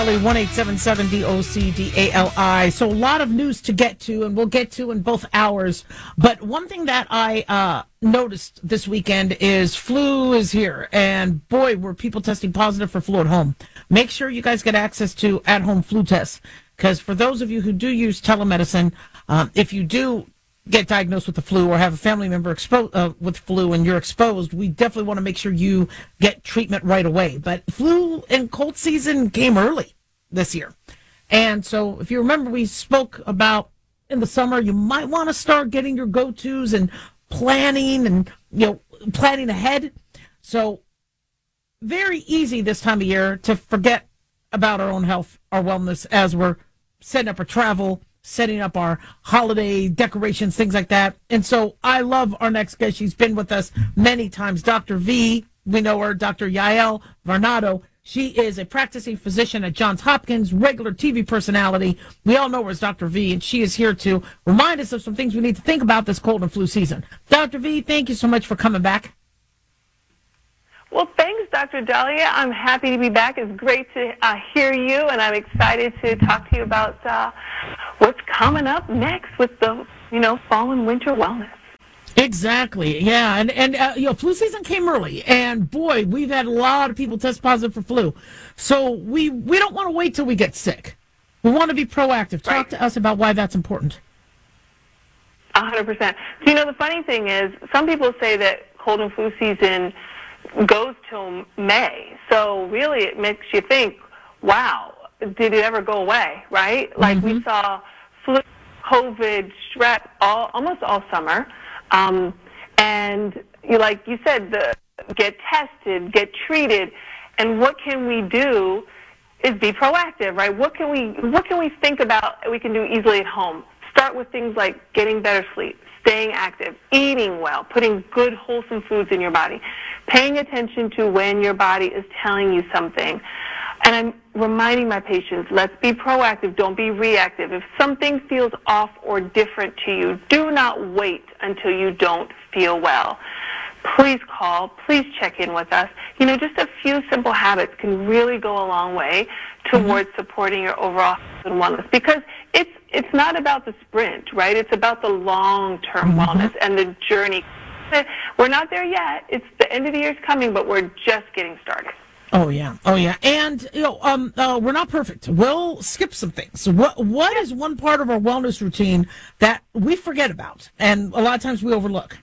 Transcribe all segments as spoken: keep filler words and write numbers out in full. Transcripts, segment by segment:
one eight seven seven D O C D A L I. So a lot of news to get to, and we'll get to in both hours. But one thing that I uh, noticed this weekend is flu is here. And boy, were people testing positive for flu at home. Make sure you guys get access to at-home flu tests. Because for those of you who do use telemedicine, um, if you do get diagnosed with the flu or have a family member exposed uh, with flu and you're exposed, we definitely want to make sure you get treatment right away. But flu and cold season came early this year. And so if you remember, we spoke about in the summer, you might want to start getting your go-tos and planning and, you know, planning ahead. So very easy this time of year to forget about our own health, our wellness, as we're setting up our travel, setting up our holiday decorations, things like that. And so I love our next guest. She's been with us many times. Doctor V, we know her, Doctor Yael Varnado. She is a practicing physician at Johns Hopkins, regular T V personality. We all know her as Doctor V, and she is here to remind us of some things we need to think about this cold and flu season. Doctor V, thank you so much for coming back. Well, thanks, Doctor Dahlia. I'm happy to be back. It's great to uh, hear you, and I'm excited to talk to you about uh, what's coming up next with the, you know, fall and winter wellness. Exactly, yeah, and and uh, you know, flu season came early, and boy, we've had a lot of people test positive for flu. So we we don't want to wait till we get sick. We want to be proactive. Talk Right. to us about why that's important. A hundred percent. So, you know, the funny thing is, some people say that cold and flu season goes till May. So really, it makes you think, wow, did it ever go away? Right? Like Mm-hmm. we saw flu, COVID, strep all almost all summer. Um, and you, like you said, the, get tested, get treated, and what can we do is be proactive, right? What can we what can we think about we can do easily at home? Start with things like getting better sleep, staying active, eating well, putting good, wholesome foods in your body, paying attention to when your body is telling you something. And I'm reminding my patients, let's be proactive, don't be reactive. If something feels off or different to you, do not wait until you don't feel well. Please call, please check in with us. You know, just a few simple habits can really go a long way towards mm-hmm. supporting your overall health and wellness, because it's it's not about the sprint, right? It's about the long-term mm-hmm. wellness and the journey. We're not there yet. It's the end of the year's coming, but we're just getting started. Oh yeah, oh yeah, and you know, um, uh, we're not perfect. We'll skip some things. What what is one part of our wellness routine that we forget about, and a lot of times we overlook?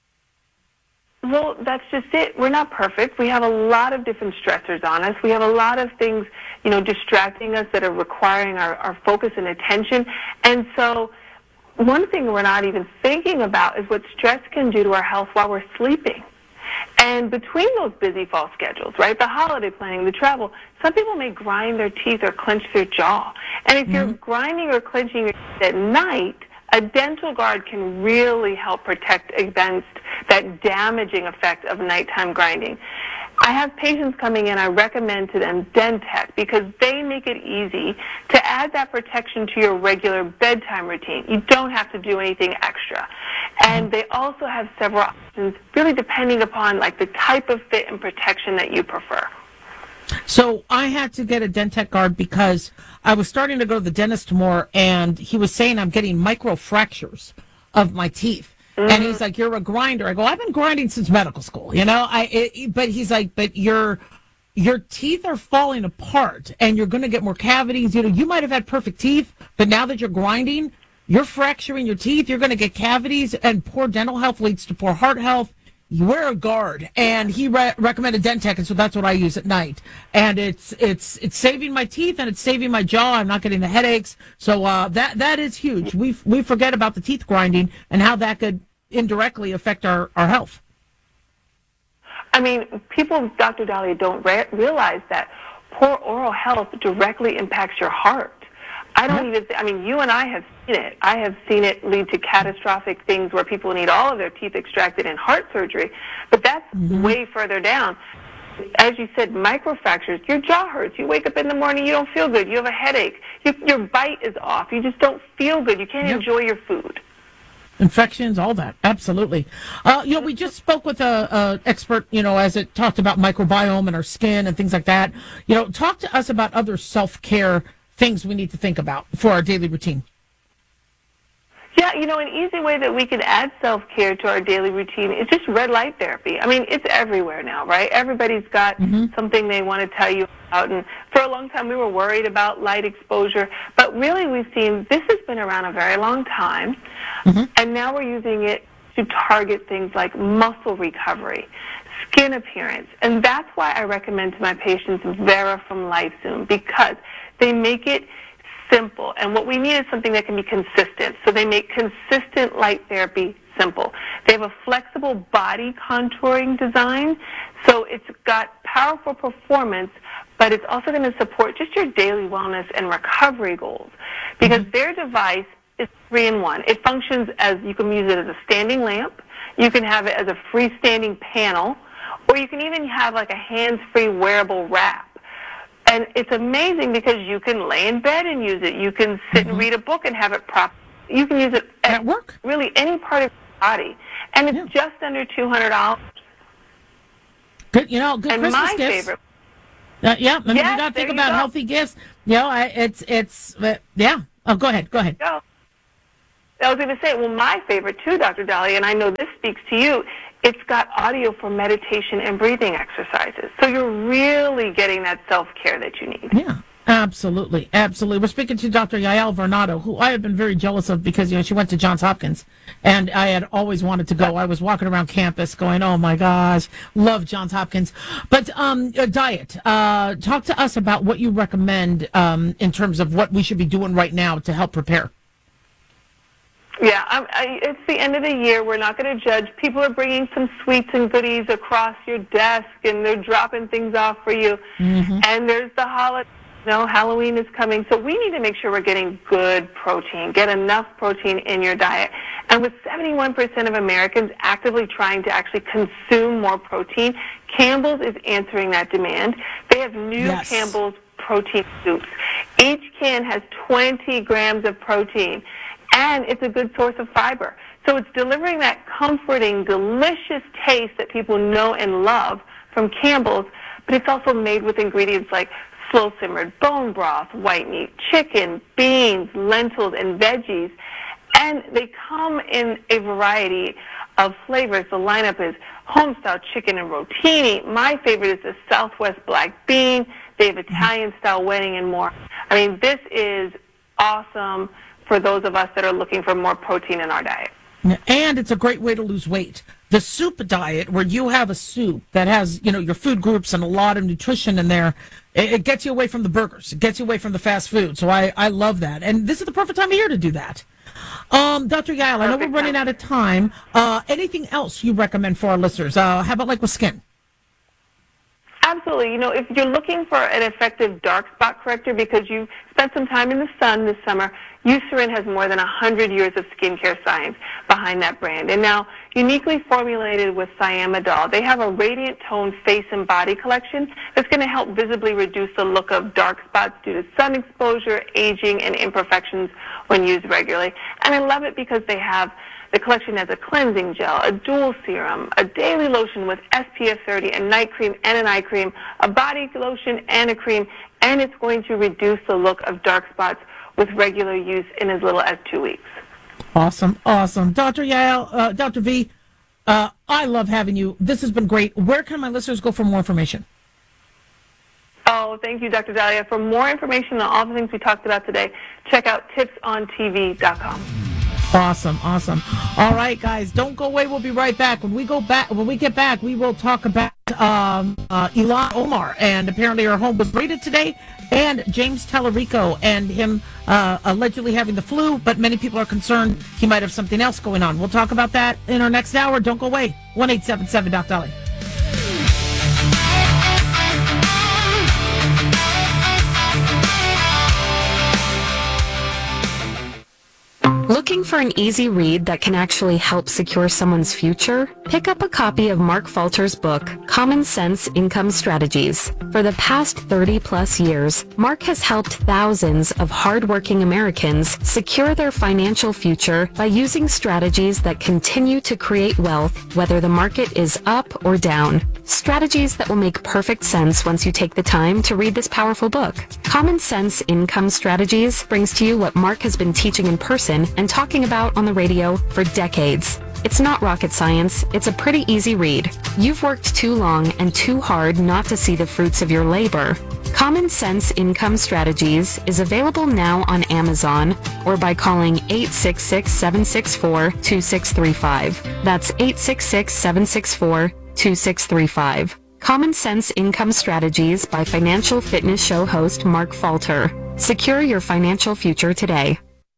Well, that's just it. We're not perfect. We have a lot of different stressors on us. We have a lot of things, you know, distracting us that are requiring our, our focus and attention. And so one thing we're not even thinking about is what stress can do to our health while we're sleeping. And between those busy fall schedules, right, the holiday planning, the travel, some people may grind their teeth or clench their jaw. And if mm-hmm. you're grinding or clenching your teeth at night, a dental guard can really help protect against that damaging effect of nighttime grinding. I have patients coming in, I recommend to them Dentec, because they make it easy to add that protection to your regular bedtime routine. You don't have to do anything extra. And they also have several options, really depending upon like the type of fit and protection that you prefer. So I had to get a Dentec guard because I was starting to go to the dentist more, and he was saying I'm getting micro fractures of my teeth. Mm-hmm. And he's like, "You're a grinder." I go, "I've been grinding since medical school, you know." I, it, but he's like, "But your your teeth are falling apart, and you're going to get more cavities. You know, you might have had perfect teeth, but now that you're grinding, you're fracturing your teeth. You're going to get cavities, and poor dental health leads to poor heart health. You wear a guard." And he re- recommended Dentec, and so that's what I use at night. And it's it's it's saving my teeth, and it's saving my jaw. I'm not getting the headaches. So uh, that that is huge. We we forget about the teeth grinding and how that could indirectly affect our, our health. I mean, people, Doctor Dahlia, don't re- realize that poor oral health directly impacts your heart. I don't even, th- I mean, you and I have seen it. I have seen it lead to catastrophic things where people need all of their teeth extracted in heart surgery, but that's mm-hmm. way further down. As you said, microfractures, your jaw hurts. You wake up in the morning, you don't feel good. You have a headache. You, your bite is off. You just don't feel good. You can't yep. enjoy your food. infections, all that. Absolutely. Uh, you know, we just spoke with a, a expert, you know, as it talked about microbiome and our skin and things like that. You know, talk to us about other self-care things we need to think about for our daily routine. Yeah, you know, an easy way that we can add self-care to our daily routine is just red light therapy. I mean, it's everywhere now, right? Everybody's got mm-hmm. something they want to tell you about. And for a long time, we were worried about light exposure. But really, we've seen this has been around a very long time. Mm-hmm. And now we're using it to target things like muscle recovery, skin appearance. And that's why I recommend to my patients Vera from LifeZoom, because they make it simple. And what we need is something that can be consistent. So they make consistent light therapy simple. They have a flexible body contouring design. So it's got powerful performance, but it's also going to support just your daily wellness and recovery goals. Because mm-hmm. their device is three in one. It functions as, you can use it as a standing lamp, you can have it as a freestanding panel, or you can even have like a hands-free wearable wrap. And it's amazing because you can lay in bed and use it. You can sit mm-hmm. and read a book and have it prop. You can use it at, at work. Really any part of your body. And it's yeah. just under two hundred dollars. Good, you know, good and Christmas my gifts. favorite. Uh, yeah, I mean, yes, you got to think you about go. healthy gifts. You know, I, it's, it's, uh, yeah. Oh, go ahead, go ahead. Go. I was going to say, well, my favorite too, Doctor Dahlia, and I know this speaks to you, it's got audio for meditation and breathing exercises. So you're really getting that self-care that you need. Yeah, absolutely, absolutely. We're speaking to Doctor Yael Varnado, who I have been very jealous of because, you know, she went to Johns Hopkins, and I had always wanted to go. I was walking around campus going, oh, my gosh, love Johns Hopkins. But um, diet, uh, talk to us about what you recommend um, in terms of what we should be doing right now to help prepare. Yeah, I, I, it's the end of the year. We're not going to judge. People are bringing some sweets and goodies across your desk, and they're dropping things off for you. Mm-hmm. And there's the holiday. You know, Halloween is coming. So we need to make sure we're getting good protein, get enough protein in your diet. And with seventy-one percent of Americans actively trying to actually consume more protein, Campbell's is answering that demand. They have new yes. Campbell's protein soups. Each can has twenty grams of protein. And it's a good source of fiber. So it's delivering that comforting, delicious taste that people know and love from Campbell's, but it's also made with ingredients like slow-simmered bone broth, white meat, chicken, beans, lentils, and veggies. And they come in a variety of flavors. The lineup is home-style chicken and rotini. My favorite is the Southwest black bean. They have Italian-style wedding and more. I mean, this is awesome for those of us that are looking for more protein in our diet. And it's a great way to lose weight. The soup diet, where you have a soup that has, you know, your food groups and a lot of nutrition in there, it, it gets you away from the burgers. It gets you away from the fast food. So I, I love that. And this is the perfect time of year to do that. Um, Doctor Yael, I know we're running out of time. Uh, anything else you recommend for our listeners? Uh, how about like with skin? Absolutely. You know, if you're looking for an effective dark spot corrector because you spent some time in the sun this summer, Eucerin has more than one hundred years of skincare science behind that brand. And now, uniquely formulated with Thiamidol, they have a Radiant Tone face and body collection that's going to help visibly reduce the look of dark spots due to sun exposure, aging, and imperfections when used regularly. And I love it because they have the collection has a cleansing gel, a dual serum, a daily lotion with S P F thirty, a night cream and an eye cream, a body lotion and a cream, and it's going to reduce the look of dark spots with regular use in as little as two weeks. Awesome, awesome. Doctor Yael, uh, Doctor V, uh, I love having you. This has been great. Where can my listeners go for more information? Oh, thank you, Doctor Dahlia. For more information on all the things we talked about today, check out tips on T V dot com. Awesome, awesome. All right, guys, don't go away. We'll be right back. When we go back, when we get back, we will talk about um, uh, Ilhan Omar, and apparently her home was raided today, and James Tallarico and him uh, allegedly having the flu, but many people are concerned he might have something else going on. We'll talk about that in our next hour. Don't go away. one eight seven seven Doc Dolly. Looking for an easy read that can actually help secure someone's future? Pick up a copy of Mark Falter's book, Common Sense Income Strategies. For the past thirty plus years, Mark has helped thousands of hardworking Americans secure their financial future by using strategies that continue to create wealth, whether the market is up or down. Strategies that will make perfect sense once you take the time to read this powerful book. Common Sense Income Strategies brings to you what Mark has been teaching in person and talking about on the radio for decades. It's not rocket science. It's a pretty easy read. You've worked too long and too hard not to see the fruits of your labor. Common Sense Income Strategies is available now on Amazon or by calling eight six six, seven six four, two six three five. That's eight six six, seven six four, two six three five. Common Sense Income Strategies by financial fitness show host Mark Falter. Secure your financial future today.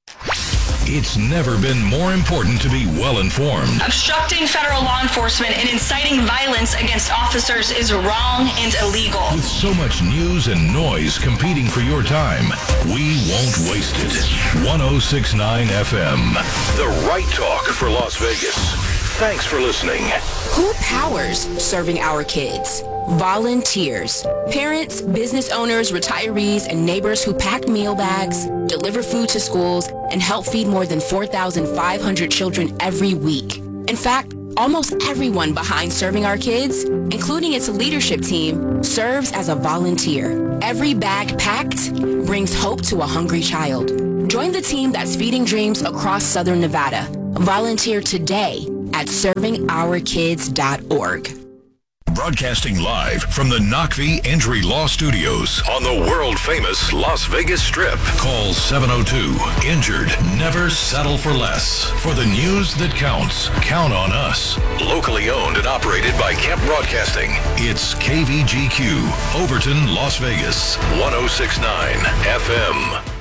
It's never been more important to be well-informed. Obstructing federal law enforcement and inciting violence against officers is wrong and illegal. With so much news and noise competing for your time, we won't waste it. one oh six point nine F M, the right talk for Las Vegas. Thanks for listening. Who powers serving our kids? Volunteers. Parents, business owners, retirees, and neighbors who pack meal bags, deliver food to schools, and help feed more than four thousand five hundred children every week. In fact, almost everyone behind Serving Our Kids, including its leadership team, serves as a volunteer. Every bag packed brings hope to a hungry child. Join the team that's feeding dreams across Southern Nevada. Volunteer today at serving our kids dot org. Broadcasting live from the Knockvie Injury Law Studios on the world-famous Las Vegas Strip. Call seven oh two, injured. Never settle for less. For the news that counts, count on us. Locally owned and operated by Kemp Broadcasting. It's K V G Q, Overton, Las Vegas, one oh six point nine F M.